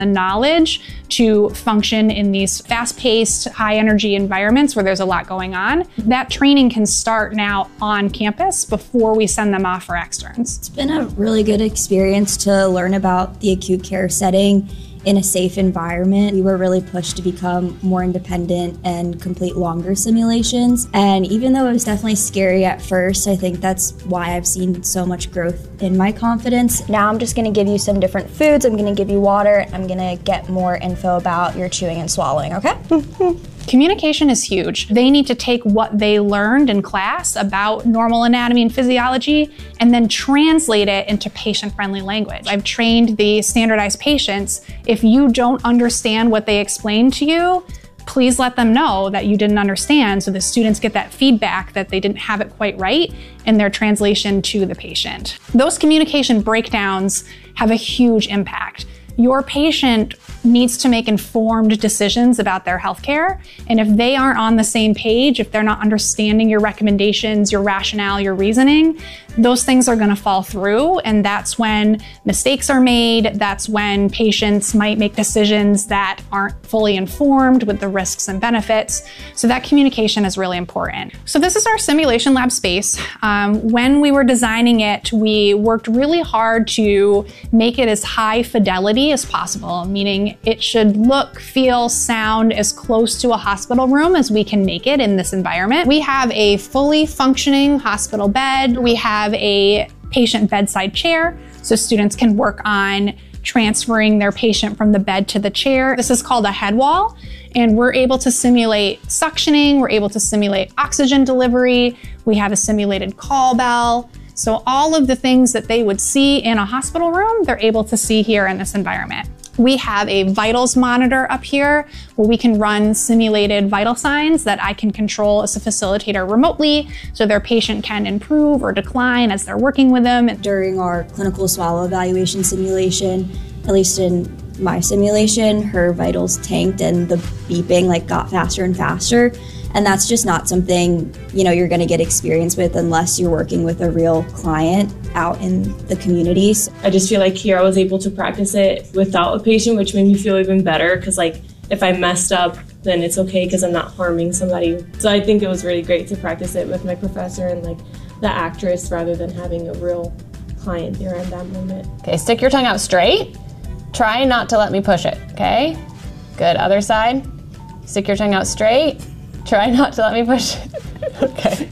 the knowledge to function in these fast-paced, high-energy environments where there's a lot going on. That training can start now on campus before we send them off for externs. It's been a really good experience to learn about the acute care setting in a safe environment. We were really pushed to become more independent and complete longer simulations. And even though it was definitely scary at first, I think that's why I've seen so much growth in my confidence. Now I'm just gonna give you some different foods. I'm gonna give you water. I'm gonna get more info about your chewing and swallowing, okay? Communication is huge. They need to take what they learned in class about normal anatomy and physiology and then translate it into patient-friendly language. I've trained the standardized patients. If you don't understand what they explained to you, please let them know that you didn't understand so the students get that feedback that they didn't have it quite right in their translation to the patient. Those communication breakdowns have a huge impact. Your patient needs to make informed decisions about their healthcare. And if they aren't on the same page, if they're not understanding your recommendations, your rationale, your reasoning, those things are gonna fall through. And that's when mistakes are made. That's when patients might make decisions that aren't fully informed with the risks and benefits. So that communication is really important. So this is our simulation lab space. When we were designing it, we worked really hard to make it as high fidelity as possible, meaning it should look, feel, sound as close to a hospital room as we can make it in this environment. We have a fully functioning hospital bed. We have a patient bedside chair, so students can work on transferring their patient from the bed to the chair. This is called a head wall, and we're able to simulate suctioning. We're able to simulate oxygen delivery. We have a simulated call bell. So all of the things that they would see in a hospital room, they're able to see here in this environment. We have a vitals monitor up here where we can run simulated vital signs that I can control as a facilitator remotely so their patient can improve or decline as they're working with them. During our clinical swallow evaluation simulation, at least in my simulation, her vitals tanked and the beeping got faster and faster. And that's just not something, you're gonna get experience with unless you're working with a real client out in the communities. I just feel like here I was able to practice it without a patient, which made me feel even better because if I messed up, then it's okay because I'm not harming somebody. So I think it was really great to practice it with my professor and the actress rather than having a real client there at that moment. Okay, stick your tongue out straight. Try not to let me push it, okay? Good, other side. Stick your tongue out straight. Try not to let me push it. Okay.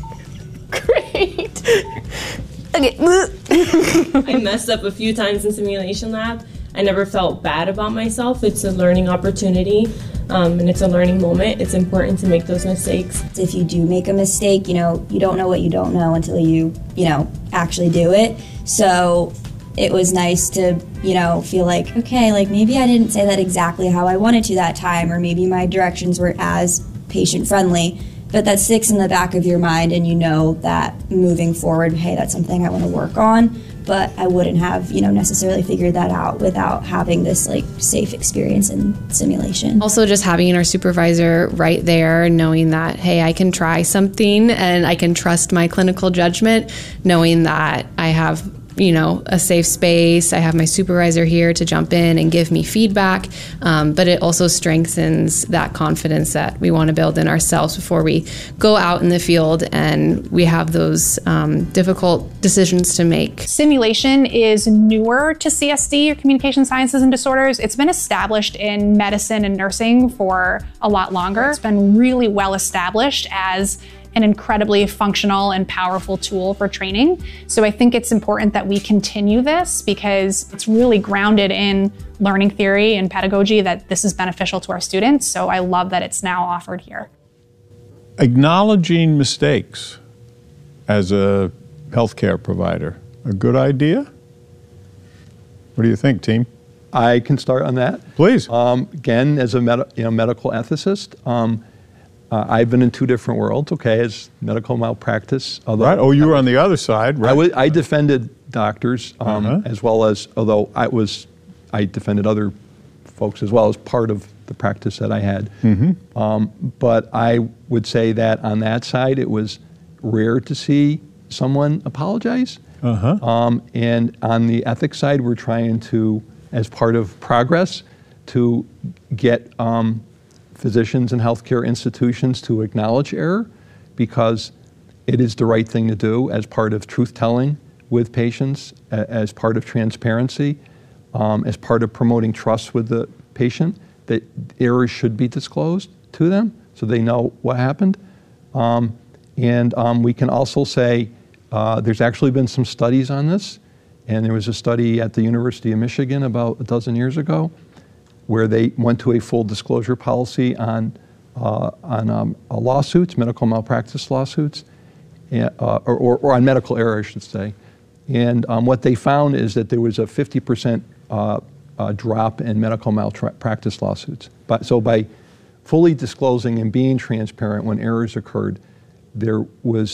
Great. Okay. I messed up a few times in simulation lab. I never felt bad about myself. It's a learning opportunity, and it's a learning moment. It's important to make those mistakes. If you do make a mistake, you don't know what you don't know until you actually do it. So it was nice to, feel like, okay, maybe I didn't say that exactly how I wanted to that time, or maybe my directions were as patient-friendly, but that sticks in the back of your mind and you know that moving forward, hey, that's something I want to work on, but I wouldn't have, necessarily figured that out without having this safe experience in simulation. Also just having our supervisor right there, knowing that, hey, I can try something and I can trust my clinical judgment, knowing that I have a safe space. I have my supervisor here to jump in and give me feedback, but it also strengthens that confidence that we want to build in ourselves before we go out in the field and we have those difficult decisions to make. Simulation is newer to CSD, or Communication Sciences and Disorders. It's been established in medicine and nursing for a lot longer. It's been really well established as an incredibly functional and powerful tool for training. So I think it's important that we continue this because it's really grounded in learning theory and pedagogy that this is beneficial to our students. So I love that it's now offered here. Acknowledging mistakes as a healthcare provider, a good idea? What do you think, team? I can start on that. Please. Again, as a medical ethicist, I've been in two different worlds, as medical malpractice. Right. Oh, you were on the other side, right? I defended doctors as well as, although I defended other folks as well as part of the practice that I had. But I would say that on that side, it was rare to see someone apologize. And on the ethics side, we're trying to as part of progress to get physicians and healthcare institutions to acknowledge error, because it is the right thing to do as part of truth-telling with patients, as part of transparency, as part of promoting trust with the patient, that errors should be disclosed to them so they know what happened. We can also say there's actually been some studies on this, and there was a study at the University of Michigan about a dozen years ago where they went to a full disclosure policy on lawsuits, medical malpractice lawsuits, or on medical error, I should say. And what they found is that there was a 50% drop in medical malpractice lawsuits. So by fully disclosing and being transparent when errors occurred, there was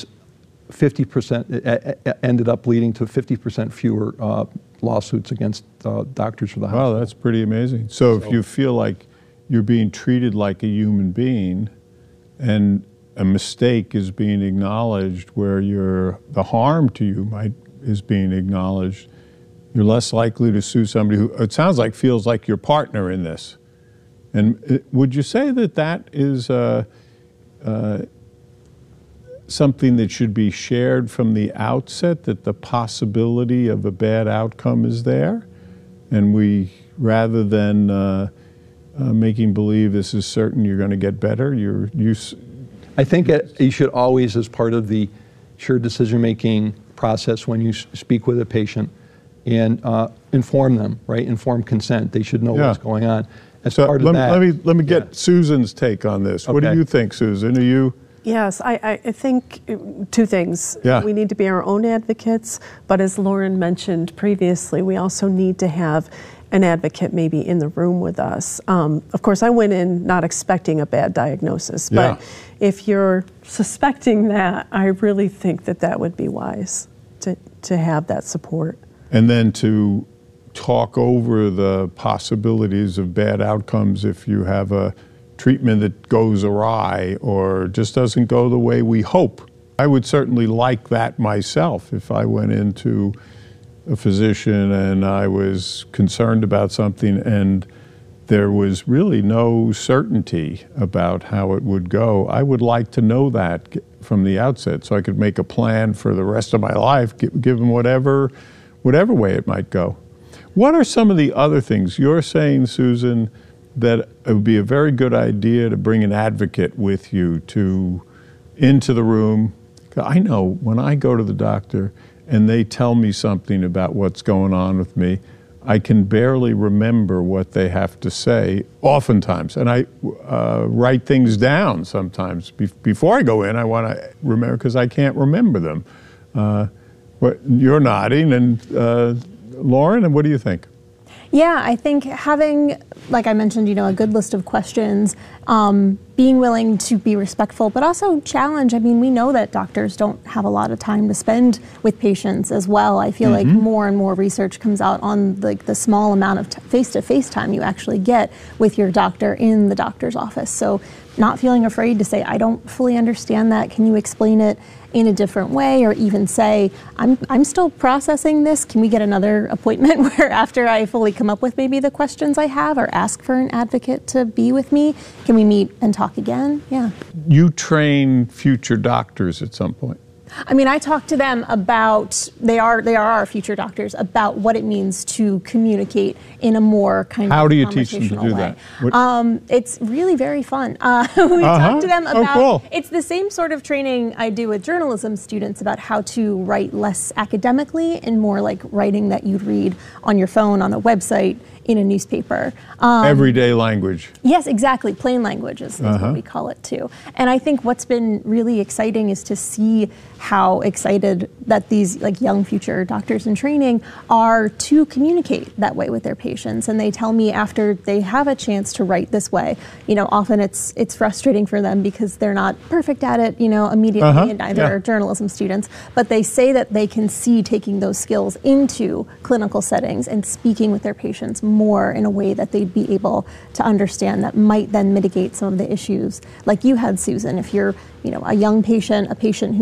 50%, ended up leading to 50% fewer lawsuits against doctors for the hospital. Wow, that's pretty amazing. So if you feel like you're being treated like a human being and a mistake is being acknowledged where the harm to you is being acknowledged, you're less likely to sue somebody who, it sounds like, feels like your partner in this. And would you say that is something that should be shared from the outset, that the possibility of a bad outcome is there, and we, rather than making believe this is certain you're going to get better, I think you should always, as part of the shared decision-making process when you speak with a patient, and inform them, right? Informed consent. They should know what's going on. As part of that, let me get Susan's take on this. Okay. What do you think, Susan? Are you? Yes, I think two things. Yeah. We need to be our own advocates, but as Lauren mentioned previously, we also need to have an advocate maybe in the room with us. Of course, I went in not expecting a bad diagnosis, but if you're suspecting that, I really think that would be wise to have that support. And then to talk over the possibilities of bad outcomes if you have a treatment that goes awry or just doesn't go the way we hope. I would certainly like that myself if I went into a physician and I was concerned about something and there was really no certainty about how it would go. I would like to know that from the outset so I could make a plan for the rest of my life, given whatever way it might go. What are some of the other things you're saying, Susan, that it would be a very good idea to bring an advocate with you into the room? I know when I go to the doctor and they tell me something about what's going on with me, I can barely remember what they have to say oftentimes. And I write things down sometimes. Before I go in, I want to remember because I can't remember them. You're nodding. And Lauren, and what do you think? Yeah, I think having, like I mentioned, a good list of questions, being willing to be respectful, but also challenge. I mean, we know that doctors don't have a lot of time to spend with patients as well. I feel like more and more research comes out on the small amount of face-to-face time you actually get with your doctor in the doctor's office. So not feeling afraid to say, I don't fully understand that. Can you explain it in a different way? Or even say, I'm still processing this. Can we get another appointment where after I fully come up with maybe the questions I have, or ask for an advocate to be with me? Can we meet and talk again? Yeah. You train future doctors at some point. I mean, I talk to them about, they are our future doctors, about what it means to communicate in a more kind How of do you teach them to do way. that? It's really very fun. We talk to them about, cool. It's the same sort of training I do with journalism students about how to write less academically and more like writing that you'd read on your phone, on a website, in a newspaper. Everyday language. Yes, exactly. Plain language is what we call it too. And I think what's been really exciting is to see how excited that these young future doctors in training are to communicate that way with their patients. And they tell me after they have a chance to write this way, often it's frustrating for them because they're not perfect at it, immediately, and neither are journalism students. But they say that they can see taking those skills into clinical settings and speaking with their patients more in a way that they'd be able to understand that might then mitigate some of the issues like you had, Susan. If you're a young patient, a patient who's surprised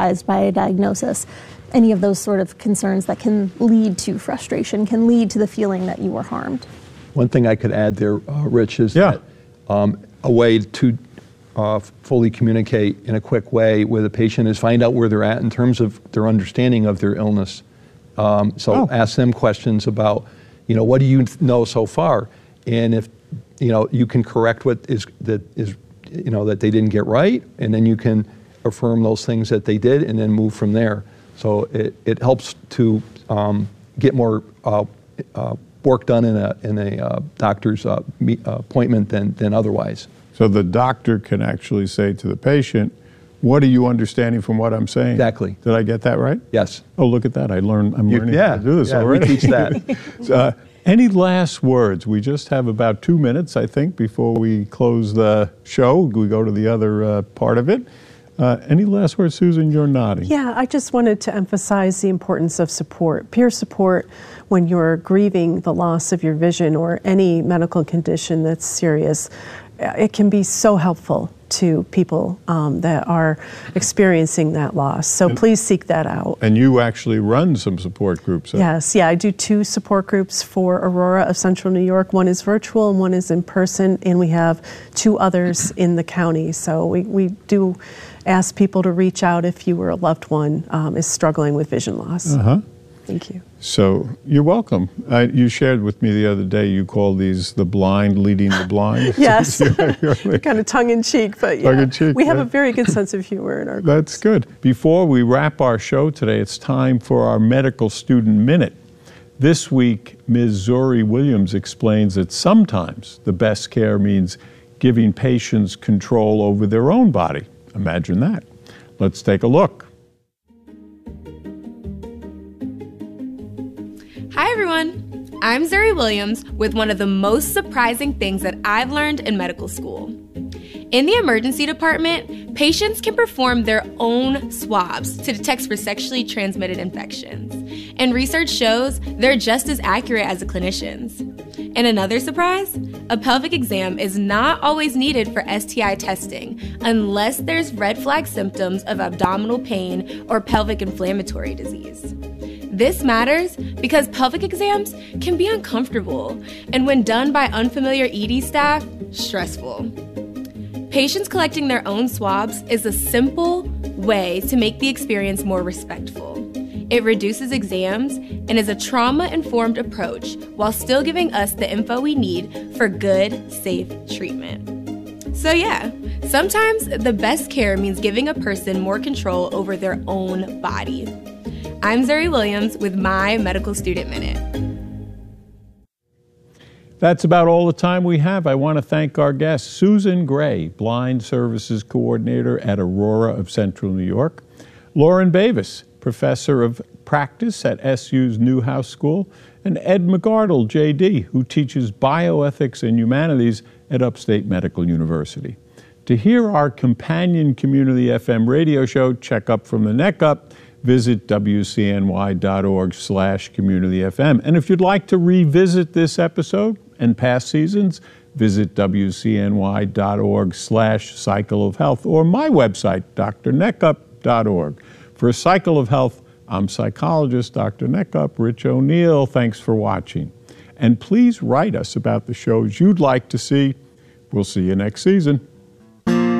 surprised by a diagnosis. Any of those sort of concerns that can lead to frustration, can lead to the feeling that you were harmed. One thing I could add there, Rich, is that a way to fully communicate in a quick way with a patient is find out where they're at in terms of their understanding of their illness. Ask them questions about, what do you know so far? And if, you can correct what that they didn't get right, and then you can affirm those things that they did and then move from there. So it helps to get more work done in a doctor's appointment than otherwise. So the doctor can actually say to the patient, what are you understanding from what I'm saying? Exactly. Did I get that right? Yes. Oh, look at that. I'm learning how to do this already. We teach that. Any last words? We just have about 2 minutes, I think, before we close the show. We go to the other part of it. Any last words, Susan? You're nodding. Yeah, I just wanted to emphasize the importance of support, peer support when you're grieving the loss of your vision or any medical condition that's serious. It can be so helpful to people that are experiencing that loss. So please seek that out. And you actually run some support groups. Yes, I do 2 support groups for Aurora of Central New York. One is virtual and one is in person, and we have 2 others in the county. So we do ask people to reach out if you or a loved one is struggling with vision loss. Thank you. So you're welcome. You shared with me the other day, you call these the blind leading the blind. Yes, kind of tongue-in-cheek, but yeah, tongue-in-cheek, we have a very good sense of humor in our groups. That's good. Before we wrap our show today, it's time for our Medical Student Minute. This week, Ms. Zuri Williams explains that sometimes the best care means giving patients control over their own body. Imagine that. Let's take a look. Hi everyone, I'm Zuri Williams with one of the most surprising things that I've learned in medical school. In the emergency department, patients can perform their own swabs to detect for sexually transmitted infections. And research shows they're just as accurate as the clinicians. And another surprise, a pelvic exam is not always needed for STI testing unless there's red flag symptoms of abdominal pain or pelvic inflammatory disease. This matters because pelvic exams can be uncomfortable and when done by unfamiliar ED staff, stressful. Patients collecting their own swabs is a simple way to make the experience more respectful. It reduces exams and is a trauma-informed approach while still giving us the info we need for good, safe treatment. So yeah, sometimes the best care means giving a person more control over their own body. I'm Zuri Williams with my Medical Student Minute. That's about all the time we have. I want to thank our guest, Susan Gray, Blind Services Coordinator at Aurora of Central New York, Lauren Bavis, Professor of Practice at SU's Newhouse School, and Ed McArdle, JD, who teaches bioethics and humanities at Upstate Medical University. To hear our companion community FM radio show, Check Up from the Neck Up, visit wcny.org/communityfm. And if you'd like to revisit this episode and past seasons, visit wcny.org/Cycle of Health or my website, drneckup.org. For a Cycle of Health, I'm psychologist Dr. Neckup, Rich O'Neill. Thanks for watching. And please write us about the shows you'd like to see. We'll see you next season.